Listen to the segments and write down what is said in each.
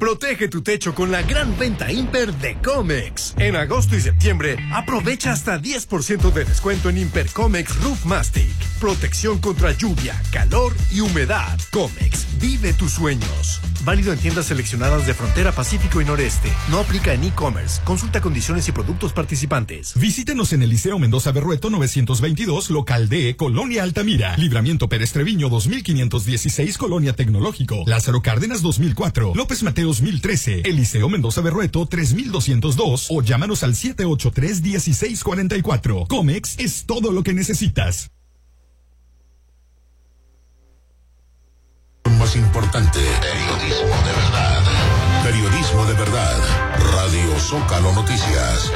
Protege tu techo con la gran venta Imper de Comex. En agosto y septiembre, aprovecha hasta 10% de descuento en Imper Comex Roof Mastic. Protección contra lluvia, calor y humedad. Comex, vive tus sueños. Válido en tiendas seleccionadas de Frontera, Pacífico y Noreste. No aplica en e-commerce. Consulta condiciones y productos participantes. Visítenos en el Liceo Mendoza Berrueto 922, local D, Colonia Altamira. Libramiento Pérez Treviño 2516, Colonia Tecnológico. Lázaro Cárdenas 2004. López Mateos 1013. Eliseo Mendoza Berrueto 3202 o llámanos al 783-1644. Comex es todo lo que necesitas. Más importante, periodismo de verdad. Periodismo de verdad. Radio Zócalo Noticias.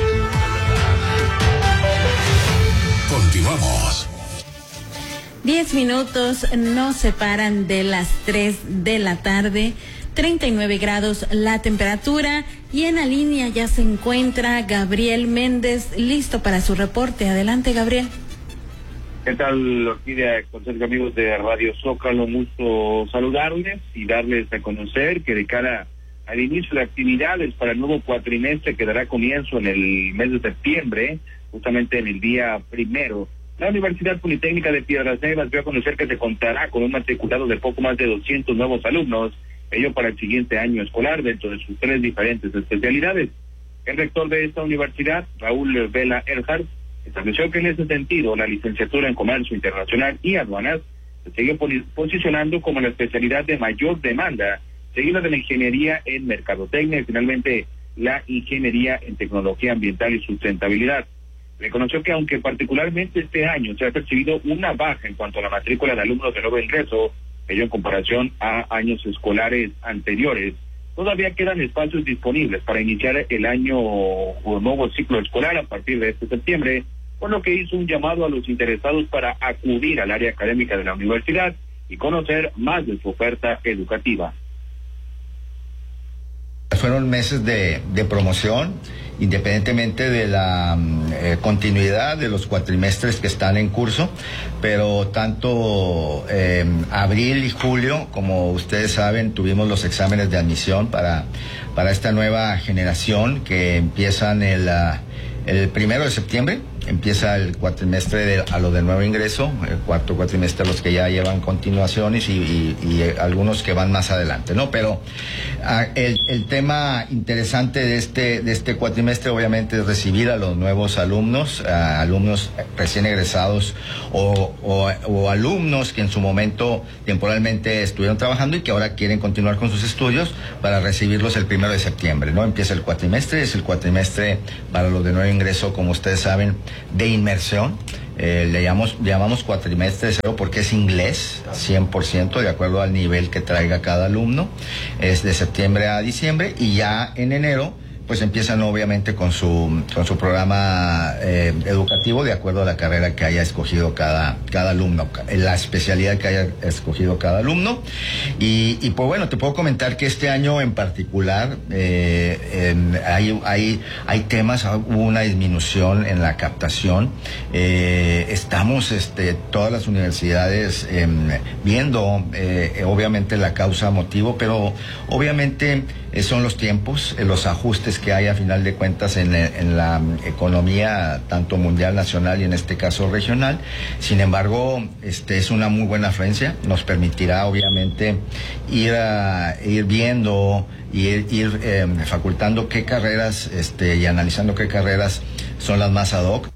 Continuamos. 10 minutos nos separan de las 3 de la tarde. 39 grados la temperatura y en la línea ya se encuentra Gabriel Méndez, listo para su reporte. Adelante, Gabriel. ¿Qué tal, Orquídea? Amigos de Radio Zócalo, gusto saludarles y darles a conocer que de cara al inicio de actividades para el nuevo cuatrimestre que dará comienzo en el mes de septiembre, justamente en el día 1, la Universidad Politécnica de Piedras Negras dio a conocer que se contará con un matriculado de poco más de 200 nuevos alumnos, ello para el siguiente año escolar dentro de sus 3 diferentes especialidades. El rector de esta universidad, Raúl Vela Erhard, estableció que en ese sentido la licenciatura en Comercio Internacional y Aduanas se sigue posicionando como la especialidad de mayor demanda, seguida de la ingeniería en Mercadotecnia y finalmente la ingeniería en Tecnología Ambiental y Sustentabilidad. Reconoció que aunque particularmente este año se ha percibido una baja en cuanto a la matrícula de alumnos de nuevo ingreso, ello en comparación a años escolares anteriores, todavía quedan espacios disponibles para iniciar el año o nuevo ciclo escolar a partir de este septiembre, por lo que hizo un llamado a los interesados para acudir al área académica de la universidad y conocer más de su oferta educativa. Fueron meses de promoción, independientemente de la continuidad de los cuatrimestres que están en curso, pero tanto abril y julio, como ustedes saben, tuvimos los exámenes de admisión para esta nueva generación que empiezan el 1 de septiembre. Empieza el cuatrimestre a lo de nuevo ingreso, el cuarto cuatrimestre los que ya llevan continuaciones y algunos que van más adelante, ¿no? Pero el tema interesante de este cuatrimestre obviamente es recibir a los nuevos alumnos, alumnos recién egresados o alumnos que en su momento temporalmente estuvieron trabajando y que ahora quieren continuar con sus estudios para recibirlos el 1 de septiembre, ¿no? Empieza el cuatrimestre, es el cuatrimestre para los de nuevo ingreso, como ustedes saben, de inmersión. Le llamamos cuatrimestre cero porque es inglés 100% de acuerdo al nivel que traiga cada alumno. Es de septiembre a diciembre y ya en enero pues empiezan obviamente con su programa educativo de acuerdo a la carrera que haya escogido cada alumno, la especialidad que haya escogido cada alumno. Y pues bueno, te puedo comentar que este año en particular hay temas, hubo una disminución en la captación. Estamos todas las universidades viendo obviamente la causa motivo, pero obviamente son los tiempos, los ajustes que hay a final de cuentas en la economía tanto mundial, nacional y en este caso regional. Sin embargo, es una muy buena afluencia, nos permitirá obviamente ir viendo y ir facultando qué carreras y analizando qué carreras son las más ad hoc.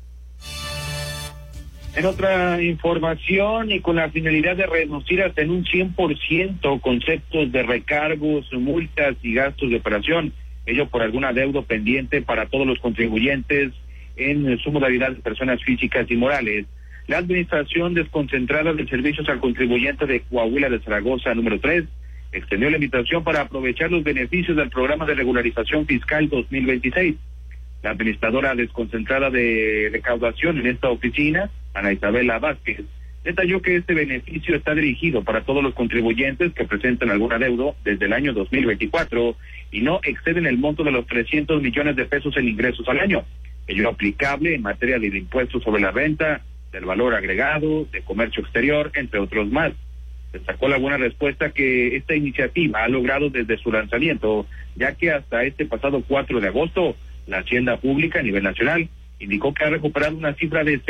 En otra información, y con la finalidad de reducir hasta en un 100% conceptos de recargos, multas y gastos de operación, ello por algún adeudo pendiente para todos los contribuyentes en su modalidad de personas físicas y morales, la Administración Desconcentrada de Servicios al Contribuyente de Coahuila de Zaragoza, número 3, extendió la invitación para aprovechar los beneficios del Programa de Regularización Fiscal 2026. La administradora desconcentrada de recaudación en esta oficina, Ana Isabela Vázquez, detalló que este beneficio está dirigido para todos los contribuyentes que presentan algún adeudo desde el año 2024 y no exceden el monto de los 300 millones de pesos en ingresos al año. Ello aplicable en materia de impuestos sobre la renta, del valor agregado, de comercio exterior, entre otros más. destacó la buena respuesta que esta iniciativa ha logrado desde su lanzamiento, ya que hasta este pasado 4 de agosto, la Hacienda Pública a nivel nacional indicó que ha recuperado una cifra de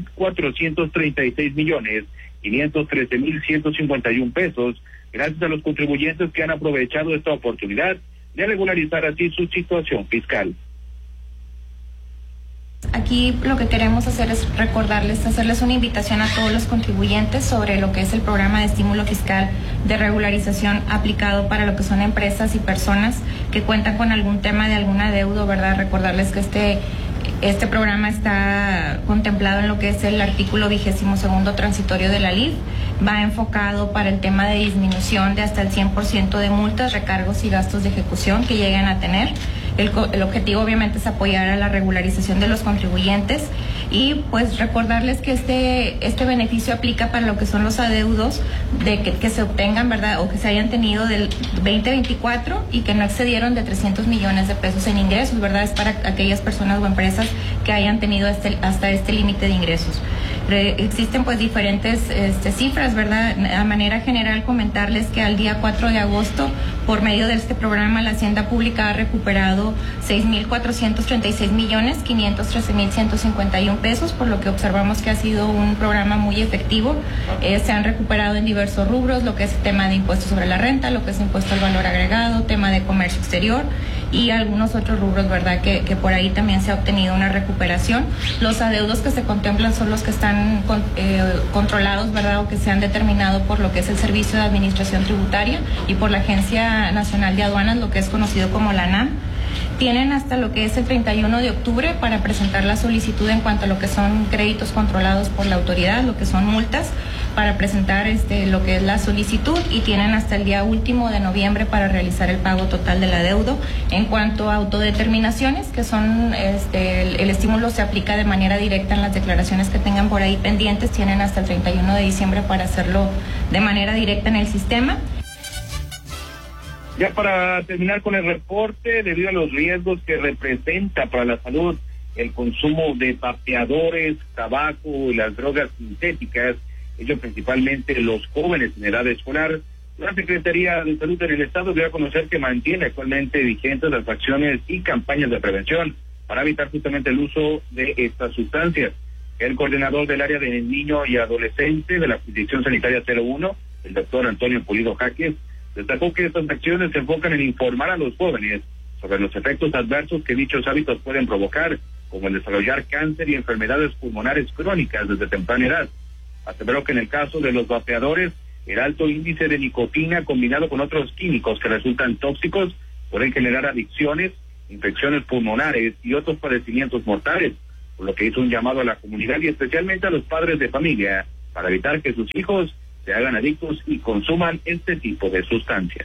6,436,513,151 pesos, gracias a los contribuyentes que han aprovechado esta oportunidad de regularizar así su situación fiscal. Aquí lo que queremos hacer es hacerles una invitación a todos los contribuyentes sobre lo que es el programa de estímulo fiscal de regularización aplicado para lo que son empresas y personas que cuentan con algún tema de algún adeudo, ¿verdad? Recordarles que este programa está contemplado en lo que es el artículo 22º transitorio de la LIF. Va enfocado para el tema de disminución de hasta el 100% de multas, recargos y gastos de ejecución que lleguen a tener. El objetivo obviamente es apoyar a la regularización de los contribuyentes y pues recordarles que este beneficio aplica para lo que son los adeudos que se obtengan, ¿verdad? O que se hayan tenido del 2024 y que no excedieron de 300 millones de pesos en ingresos, ¿verdad? Es para aquellas personas o empresas que hayan tenido hasta este límite de ingresos. Existen pues diferentes cifras, ¿verdad? A manera general comentarles que al día 4 de agosto, por medio de este programa, la Hacienda Pública ha recuperado 6,436,513,151 pesos, por lo que observamos que ha sido un programa muy efectivo. Se han recuperado en diversos rubros, lo que es el tema de impuestos sobre la renta, lo que es impuesto al valor agregado, tema de comercio exterior y algunos otros rubros, ¿verdad? Que por ahí también se ha obtenido una recuperación. Los adeudos que se contemplan son los que están controlados, ¿verdad? O que se han determinado por lo que es el Servicio de Administración Tributaria y por la Agencia Nacional de Aduanas, lo que es conocido como la ANAM. Tienen hasta lo que es el 31 de octubre para presentar la solicitud en cuanto a lo que son créditos controlados por la autoridad, lo que son multas, para presentar lo que es la solicitud, y tienen hasta el día último de noviembre para realizar el pago total del adeudo. En cuanto a autodeterminaciones, que son el estímulo se aplica de manera directa en las declaraciones que tengan por ahí pendientes, tienen hasta el 31 de diciembre para hacerlo de manera directa en el sistema. Ya para terminar con el reporte, debido a los riesgos que representa para la salud el consumo de vapeadores, tabaco y las drogas sintéticas, ello principalmente los jóvenes en edad escolar, la Secretaría de Salud en el Estado dio a conocer que mantiene actualmente vigentes las acciones y campañas de prevención para evitar justamente el uso de estas sustancias. El coordinador del área de niño y adolescente de la Jurisdicción Sanitaria 01, el doctor Antonio Pulido Jaques, destacó que estas acciones se enfocan en informar a los jóvenes sobre los efectos adversos que dichos hábitos pueden provocar, como el desarrollar cáncer y enfermedades pulmonares crónicas desde temprana edad. Aseveró que en el caso de los vapeadores, el alto índice de nicotina combinado con otros químicos que resultan tóxicos pueden generar adicciones, infecciones pulmonares y otros padecimientos mortales, por lo que hizo un llamado a la comunidad y especialmente a los padres de familia para evitar que sus hijos se hagan adictos y consuman este tipo de sustancias.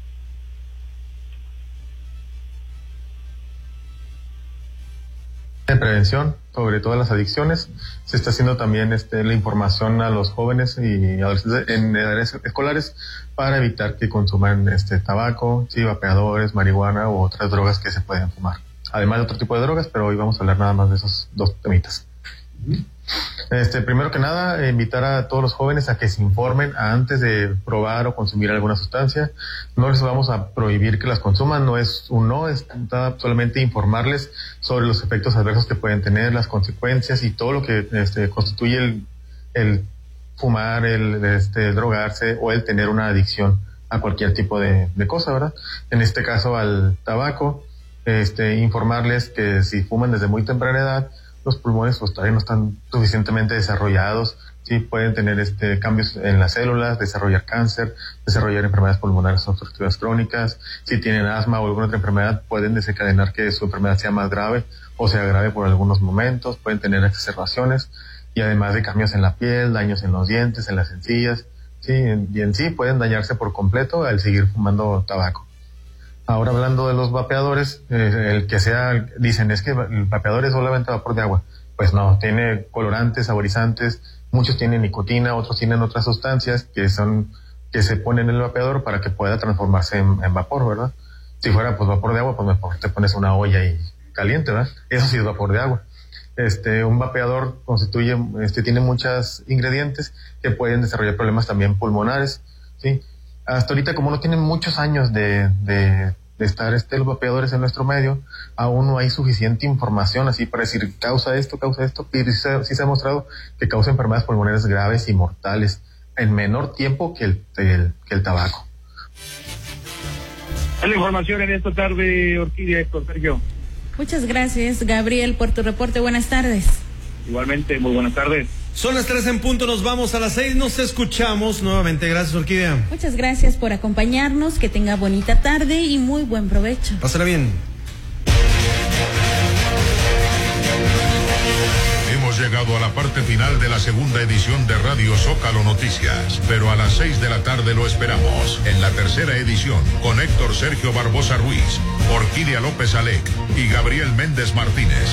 De prevención sobre todas las adicciones, se está haciendo también la información a los jóvenes y adolescentes en edades escolares para evitar que consuman tabaco, vapeadores, marihuana u otras drogas que se pueden fumar. Además de otro tipo de drogas, pero hoy vamos a hablar nada más de esos dos temitas. Primero que nada, invitar a todos los jóvenes a que se informen antes de probar o consumir alguna sustancia. No les vamos a prohibir que las consuman, no es un no, es solamente informarles sobre los efectos adversos que pueden tener, las consecuencias y todo lo que constituye el fumar, el drogarse o el tener una adicción a cualquier tipo de cosa, ¿verdad? En este caso al tabaco, informarles que si fuman desde muy temprana edad, los pulmones pues todavía no están suficientemente desarrollados, sí pueden tener cambios en las células, desarrollar cáncer, desarrollar enfermedades pulmonares obstructivas crónicas. Si tienen asma o alguna otra enfermedad, pueden desencadenar que su enfermedad sea más grave o se agrave por algunos momentos, pueden tener exacerbaciones y además de cambios en la piel, daños en los dientes, en las encías, sí, y en sí pueden dañarse por completo al seguir fumando tabaco. Ahora hablando de los vapeadores, dicen es que el vapeador es solamente vapor de agua. Pues no, tiene colorantes, saborizantes, muchos tienen nicotina, otros tienen otras sustancias que se ponen en el vapeador para que pueda transformarse en vapor, ¿verdad? Si fuera pues vapor de agua, pues mejor te pones una olla y caliente, ¿verdad? Eso sí es vapor de agua. un vapeador tiene muchos ingredientes que pueden desarrollar problemas también pulmonares, ¿sí? Hasta ahorita, como no tienen muchos años de estar los vapeadores en nuestro medio, aún no hay suficiente información así para decir causa esto, y sí se ha mostrado que causa enfermedades pulmonares graves y mortales en menor tiempo que el tabaco. Es la información en esta tarde, Orquídea, con Sergio. Muchas gracias, Gabriel, por tu reporte. Buenas tardes. Igualmente, muy buenas tardes. Son las 3 en punto, nos vamos a las 6, nos escuchamos nuevamente. Gracias, Orquídea. Muchas gracias por acompañarnos, que tenga bonita tarde y muy buen provecho. Pásala bien. Hemos llegado a la parte final de la segunda edición de Radio Zócalo Noticias, pero a las 6 de la tarde lo esperamos en la tercera edición con Héctor Sergio Barbosa Ruiz, Orquídea López Alec y Gabriel Méndez Martínez.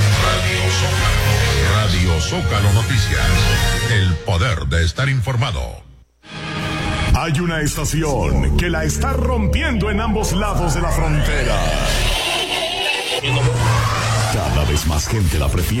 Radio Zócalo Noticias, el poder de estar informado. Hay una estación que la está rompiendo en ambos lados de la frontera. Cada vez más gente la prefiere.